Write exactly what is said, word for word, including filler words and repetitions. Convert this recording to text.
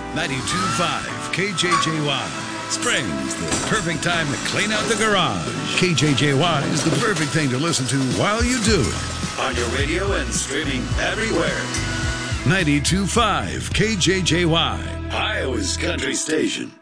ninety-two point five K J J Y. Springs, the perfect time to clean out the garage. K J J Y is the perfect thing to listen to while you do it. On your radio and streaming everywhere. ninety-two point five K J J Y, Iowa's country station.